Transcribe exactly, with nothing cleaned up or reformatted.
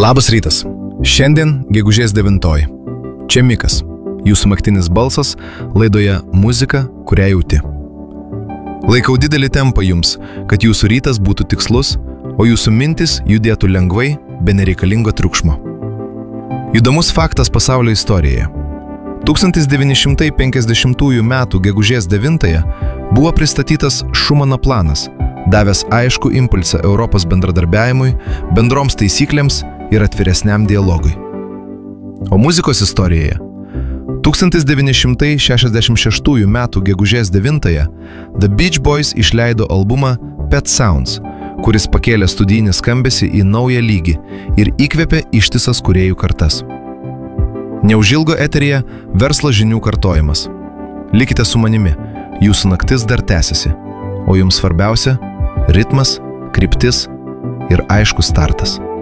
Labas rytas. Šiandien gegužės devintoji. Čia Mikas. Jūsų naktinis balsas laidoje Muzika, kurią jauti. Laikau didelį tempą jums, kad jūsų rytas būtų tikslus, o jūsų mintis judėtų lengvai, be nereikalingo triukšmo. Įdomus faktas pasaulio istorijoje. tūkstantis devyni šimtai penkiasdešimtųjų metų gegužės devintąją buvo pristatytas Šumano planas, davęs aišku impulsą Europos bendradarbiavimui, bendroms taisyklėms ir atviresniam dialogui. O muzikos istorijoje tūkstantis devyni šimtai šešiasdešimt šeštųjų metų gegužės devintąją The Beach Boys išleido albumą Pet Sounds, kuris pakėlė studijinį skambesį į naują lygį ir įkvėpė ištisas kūrėjų kartas. Neužilgo eteryje verslo žinių kartojimas. Likite su manimi, jūsų naktis dar tęsiasi, o jums svarbiausia – ritmas, kryptis ir aiškus startas.